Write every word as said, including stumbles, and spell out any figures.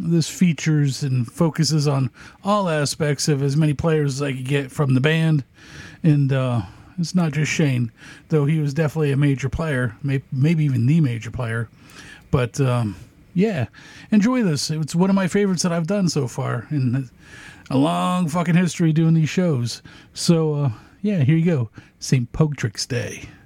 this features and focuses on all aspects of as many players as I could get from the band. And uh, it's not just Shane, though he was definitely a major player, may- maybe even the major player. But um, yeah, enjoy this. It's one of my favorites that I've done so far in a long fucking history doing these shows. So uh, yeah, here you go. Saint Pogatrix Day.